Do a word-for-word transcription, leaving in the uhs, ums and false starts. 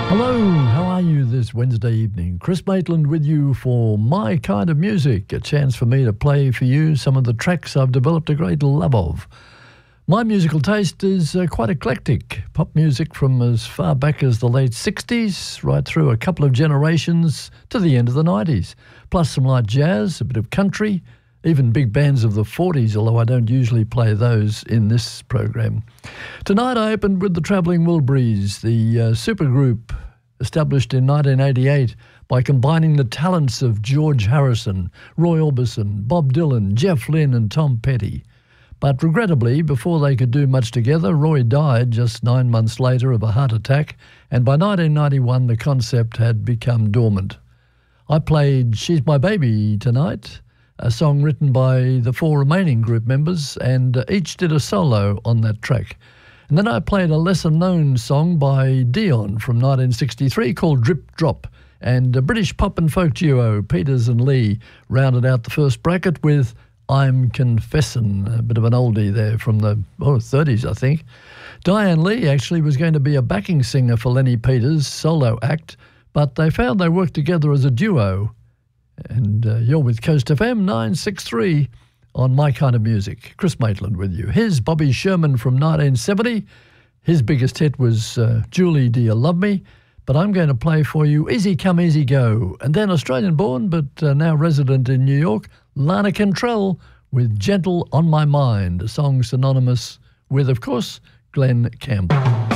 Hello, how are you this Wednesday evening? Chris Maitland with you for My Kind of Music, a chance for me to play for you some of the tracks I've developed a great love of. My musical taste is uh, quite eclectic. Pop music from as far back as the late sixties, right through a couple of generations to the end of the nineties. Plus some light jazz, a bit of country, even big bands of the forties, although I don't usually play those in this program. Tonight I opened with the Travelling Wilburys, the uh, supergroup established in nineteen eighty-eight by combining the talents of George Harrison, Roy Orbison, Bob Dylan, Jeff Lynne and Tom Petty. But regrettably, before they could do much together, Roy died just nine months later of a heart attack, and by nineteen ninety-one the concept had become dormant. I played She's My Baby tonight, a song written by the four remaining group members, and uh, each did a solo on that track. And then I played a lesser-known song by Dion from nineteen sixty-three called Drip Drop, and a British pop and folk duo, Peters and Lee, rounded out the first bracket with I'm Confessin', a bit of an oldie there from the oh, thirties, I think. Diane Lee actually was going to be a backing singer for Lenny Peters' solo act, but they found they worked together as a duo. And uh, you're with Coast F M nine sixty-three on My Kind of Music. Chris Maitland with you. Here's Bobby Sherman from nineteen seventy. His biggest hit was uh, Julie, Do You Love Me? But I'm going to play for you Easy Come, Easy Go. And then Australian-born but uh, now resident in New York, Lana Cantrell with Gentle on My Mind, a song synonymous with, of course, Glenn Campbell.